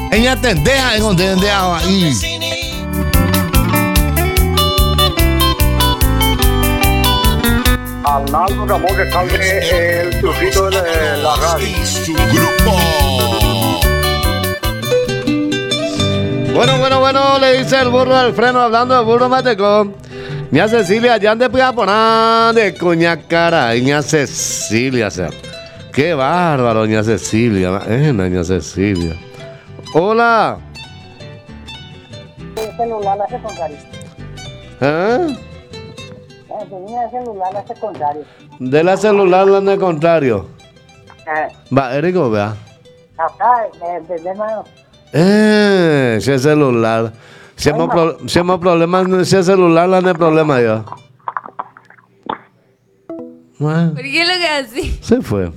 Ella te deja en donde ahí. Arnaldo Ramón que salve el trujito de la radio. Su grupo. Bueno, le dice el burro al freno hablando de burro mateco. Ña Cecilia, ya de Piaponá, de Coñacara, Ña Cecilia, o sea. Qué bárbaro, Ña Cecilia, Ña Cecilia. Hola. El celular hace contrario. Tenía el celular hace contrario. De la celular anda al contrario. Va, Erico, vea. Acá, de mano. Ese celular. Si hemos problemas, ese celular anda el problema yo. Bueno, ¿Por qué lo que así? se fue.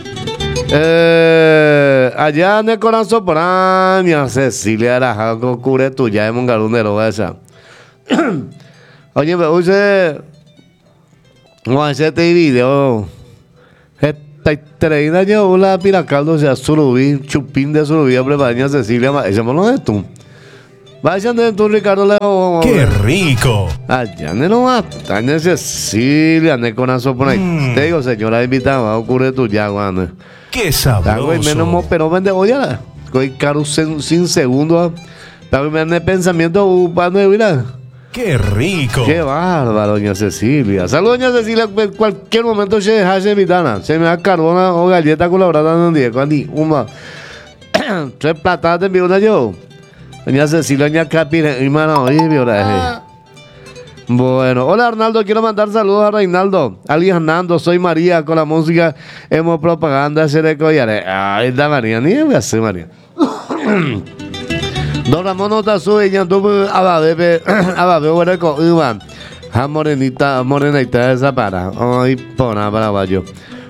Allá en el corazón por años, Cecilia era con cure tuya de Mongarundero esa. Oye, me puse. No, ese video. Esta treina yo la piracaldo, o sea, surubí, chupín de surubí, prepaña Cecilia, echémoslo de tú. Vayan de tú, Ricardo Leo. ¡Qué rico! Allá en el mataña Cecilia, en el corazón por ahí. Te digo, señora invitada, ocurre tu ya, guano. ¡Qué sabroso! Menos, pero vende, oye, coy caro sin segundos. Pero me ande pensamiento upando de vida. ¡Qué rico! Qué bárbaro, doña Cecilia. Saludos, doña Cecilia. En cualquier momento se deja de invitana. Se me da carbona o galleta colaborada en día. Cuando una 3 platadas de envío una yo. Doña Cecilia, doña Capi, hermano, oye, viola. Bueno, hola Arnaldo, quiero mandar saludos a Reinaldo, Ali Hernando, soy María, con la música hemos propaganda se de collares. Ay, da María, ni voy a hacer María. Don Ramón Otazu, ella tuvo ababe, huereco, Iván, morenita de esa para, hoy pona paraguayo,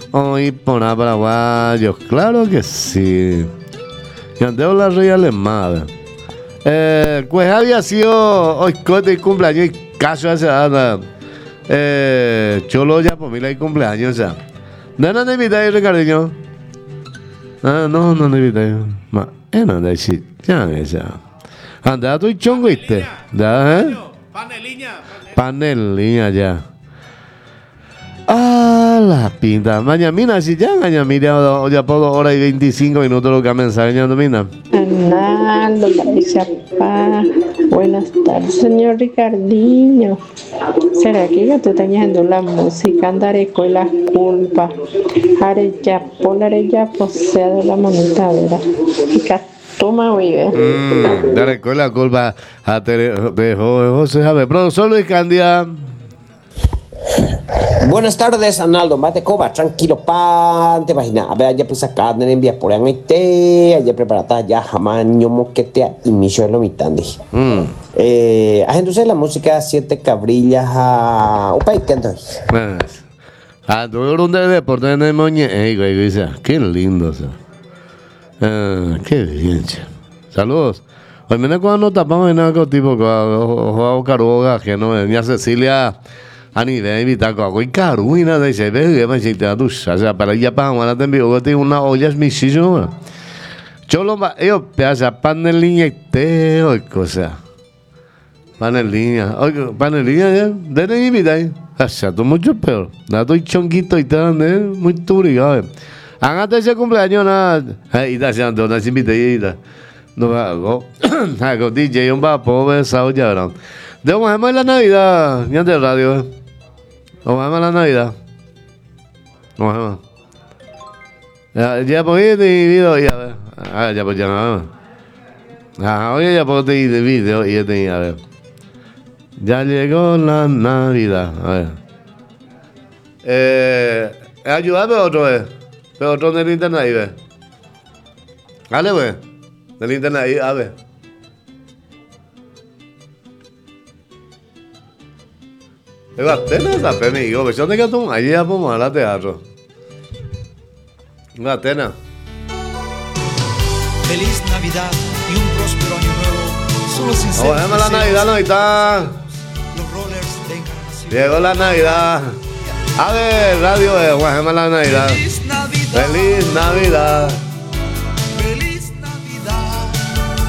claro que sí. Y andeo la reya alemana. Pues había sido hoy cote y cumpleaños y caso ese anda. Cholo ya por mí la cumpleaños, o sea. No te invité, Ricardinho. No te invité. No te invité. Ya, esa. Anda, tú y chongo, ¿viste? ¿Ya, Paneliña, ya. Ah, la pinta. Mañana, si ya, mañana, ya por 2 horas y 25 minutos lo que me enseñan, domina. Arnaldo, Chapá. Buenas tardes, señor Ricardinho. ¿Será que yo te estoy haciendo la música? Andaré con las culpas. Arellapo, sea de la monita, ¿verdad? Toma, vive. Daré con la culpa a José Javier. Profesor Luis Candia. Buenas tardes, Arnaldo. Mate coba, tranquilo, pan, te imaginas. A ver, allá pues acá, en envía por ahí, allá preparada, ya jamás, ñomo que te y micho lo mitandi. Entonces la música 7 cabrillas a upay, ¿qué entonces? Tú un de deporte en el moñe, qué lindo, o sea. Qué bien, che. Saludos. Hoy menos cuando tapamos en algo tipo, ojo caruga, que no venía Cecilia. A nivel invitar con algo caruina de ese bebé, me siente a ducha. O sea, para allá para ahora te envío que tengo una olla es misísimo. Cholo, yo pedazo pan en línea y teo y cosa. Pan en línea. Oye, pan en línea ya. Debe invitar. O sea, tú mucho peor. Dato y chonquito y tal, muy turigado. Hágate ese cumpleaños, nada. Y está haciendo una invitadita. No hago. Hago DJ, un vapo, besado ya, ¿verdad? Debo en la Navidad, ni antes de radio, Nos vemos en la Navidad. Nos vemos. Ya podéis dividido y a ver. Ya pues ya no. Oye, ya puedo ir de video y ya tenía, a ver. Ya llegó la Navidad. A ver. Ayúdame otro vez. Pero otro del internet ahí, ve. Dale, pues. Del internet ahí, a ver. Es Atena, la pena, y yo, ¿dónde que tú? Allí ya podemos hablar de teatro. Atena. Feliz Navidad y un próspero año nuevo. Solo sinceros. Ojalá la Navidad no está. Los rollers de encarnación. Llegó la Navidad. A ver, radio, ojalá la Navidad. Feliz Navidad. Feliz Navidad. Feliz Navidad.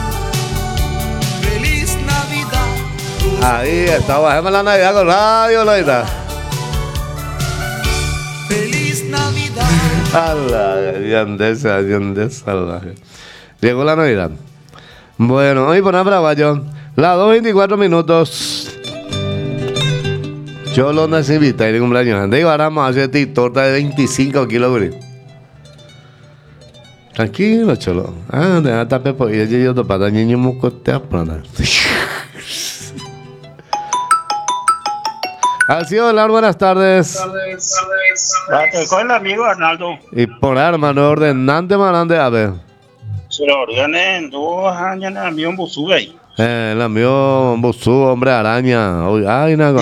Ahí está, bajemos la Navidad con radio, Loita. Feliz Navidad. Allah, yandesa. Llegó la Navidad. Bueno, hoy por brava yo. Las 2:24 minutos. Yo lo necesito, de cumpleaños. Ande y ahora vamos a hacer torta de 25 kilos. Tranquilo, cholo. Ah, deja tape por ir. Yo te para niño muscotea plana. Así hola, buenas tardes. Con el amigo Arnaldo. Y por hermano, ordenante, manante, a ver. Se lo ordené en 2 años en el amigo en Busubey. El amigo Busú, hombre araña. Uy, ay, no,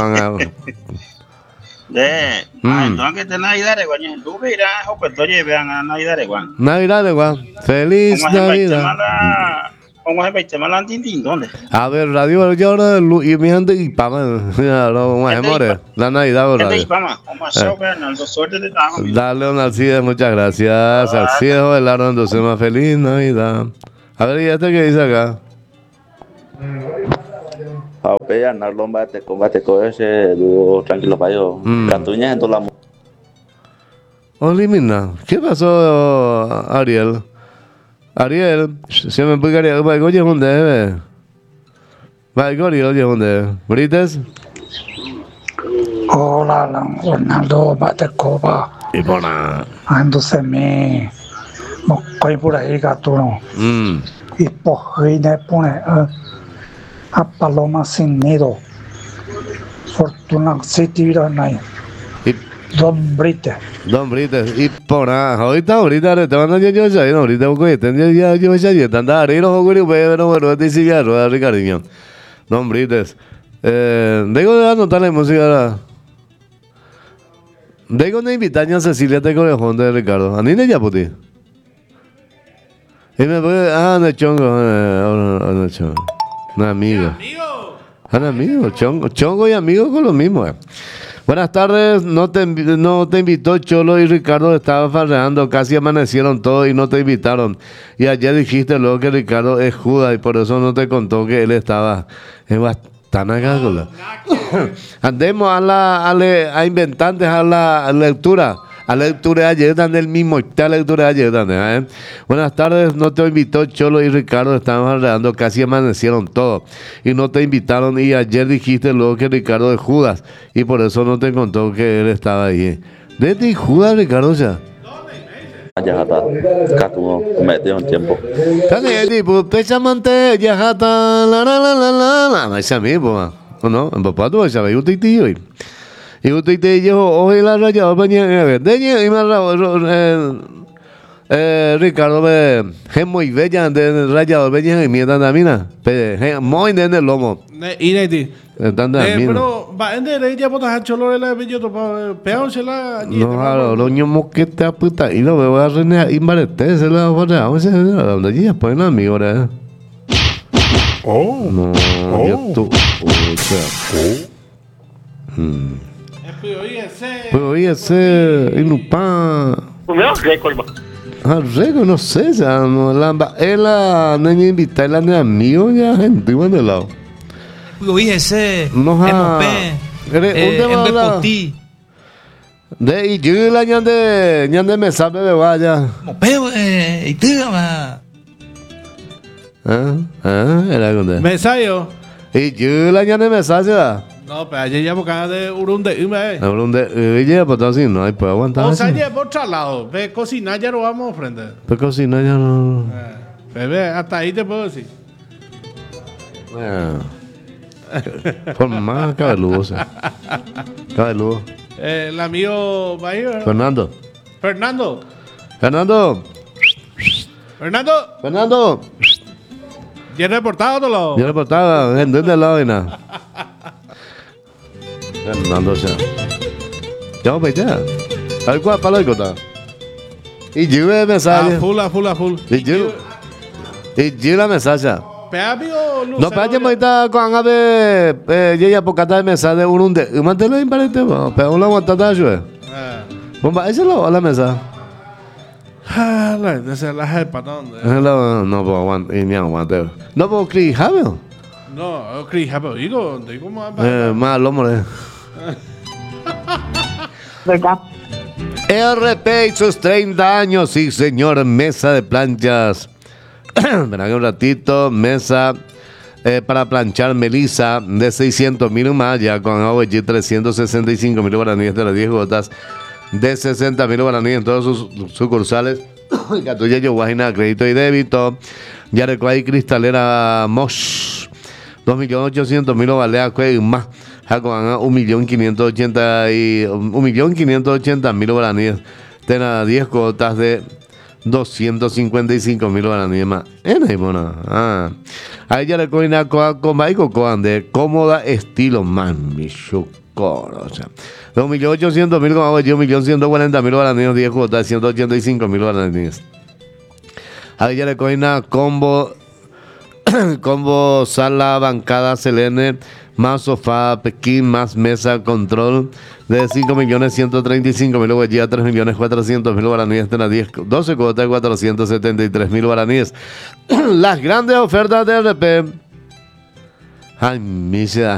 Entonces que te Navidad de Guaña. Tú verás, o que tú lleves a Navidad de Guaña. Navidad de Guan. Feliz Navidad. ¿Cómo es el tema la tintín? ¿Dónde? A ver, radio, yo ahora y mi gente y pama. La Navidad o radio. Dale un Alcides, muchas gracias. Alcides Ovelardo, entonces más feliz Navidad. A ver, ¿y este qué dice acá? Ape Arnaldo combate con ese dúo tranquilo para yo. Cantuñas en toda la. Olimina, ¿qué pasó, Ariel? Ariel, se me puede Ariel, va oye dónde debe. Va oye dónde. ¿Brites? Hola, Arnaldo Batecoba. Y pona. Ándose me. Mocoy por ahí gatuno. Y por ahí le pone a paloma sin nido. Fortuna City Viranay. Don Brites. Y pona. Ahorita te van a yo ya, ahorita yo ya, tanta arena, bueno, te sigue a rodar, Ricardinho. Don Brites. Digo de anotar la música. Digo de invitar a Cecilia de Corejón de Ricardo. ¿A ni de Yaputi? Y me puede. De Chongo. No, Chongo. Un amigo. Un amigo. Chongo y amigo con lo mismo. Buenas tardes. No te invitó Cholo y Ricardo. Estaba farreando. Casi amanecieron todos y no te invitaron. Y ayer dijiste luego que Ricardo es Judas y por eso no te contó que él estaba. Es bastante agárgola. Andemos a inventantes a la lectura. A la lectura de ayer, dan el mismo. A la lectura de ayer, dan. Buenas tardes, no te invitó Cholo y Ricardo, estaban alrededor, casi amanecieron todos. Y no te invitaron, y ayer dijiste luego que Ricardo es Judas, y por eso no te contó que él estaba ahí. ¿De ti Judas, Ricardo, ya? Ya está, Catuno, metió un tiempo. Dale, tipo, pechamante, ya está, la. Ese mismo, ¿no? En papá tú vas a ver, yo te tío. Y usted te dijo, oye, la rayada, y me Ricardo, es muy bella, de rayado, bella, y mierda de mina, muy de el lomo. Y de ti. Pero, va en de ella, botas a Cholo, la bello, peón, se la. No, claro, los niños que te aputa, y lo veo a René, y Marete, se la va a hacer, donde ella pone una amiga, ¿verdad? No, yo tú, o sea, Pues oye, ese Inupá. Récord, no sé, o sea, no, la niña invitada, la de amigo, ya gente, de lado. Pues oye, ese. No, en Bepotí. De y yo la ñande me sabe de vaya. Mopeo, y tígama. Era con de. Mesayo. Y yo la ñande me sabe. No, pero ayer ya boca de Urunde, Urunde, pues así no hay, pues aguantar. O sea, ya por otro lado, ve cocinar ya lo vamos a ofrender. Pues cocinar ya no. Bebé, hasta ahí te puedo decir. Por más cabeludo, cabeludo. El amigo Bahía. Fernando. ¿Ya reportado todo lo? Yo reportaba, gente de lado y nada. Fernando, ya. Ya, pues ya. A ver cuál palo de cota. Y yo el mensaje. Full. Y yo la mensaje. No, pero ya me está con a ver, ya pocata de mensaje de Urunde. Y mantelo imparente, pero una aguantada yo. Bomba, ese lo a la mesa. Esa es la jefa, ¿dónde? No puedo aguantar, y ni aguantar. No puedo creer, Javier. No, Chris, digo, Más lomo, ¿Verdad? RP y sus 30 años, sí señor, mesa de planchas. Ven aquí un ratito, mesa para planchar Melissa de 600.000 más, ya con AOG 365.000 guaraníes de las 10 gotas de 60.000 guaraníes en todos sus sucursales. Catuya Guajina, crédito y débito. Yarecuay Cristalera Mosh 2.800.000 balea Cuey más. Jacoban 1.580.000 guaraníes. Tena 10 cuotas de 255.000 guaraníes más. Ahí ya le coina con Maico Coan de cómoda estilo man, mi chucoro. O sea, 2.800.000 con 1.140.000 guaraníes, 10 cuotas de 185.000 guaraníes. Ahí ya le coina combo sala, bancada, Selene, más sofá, Pekín, más mesa, control de 5.135.000 guayía, 3.400.000 guaraníes, 12 cuotas de 473.000 guaraníes. Las grandes ofertas de RP. Ay, mi ciudad.